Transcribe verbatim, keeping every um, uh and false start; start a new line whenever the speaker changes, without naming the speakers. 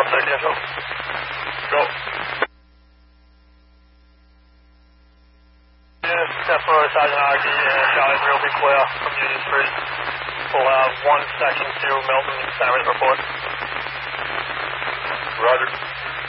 thirty, yes, sir. Go. Yes, that's for Sergeant Argy and Charlie, we'll be clear from Union Street. We'll have one section to Milton, San report.
Roger.